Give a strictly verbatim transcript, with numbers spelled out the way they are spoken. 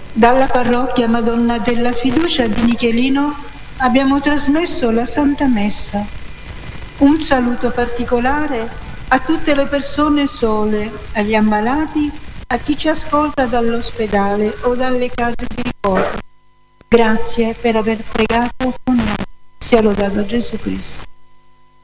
Dalla parrocchia Madonna della Fiducia di Nichelino abbiamo trasmesso la Santa Messa. Un saluto particolare a tutte le persone sole, agli ammalati, a chi ci ascolta dall'ospedale o dalle case di riposo. Grazie per aver pregato con noi. Sia lodato Gesù Cristo.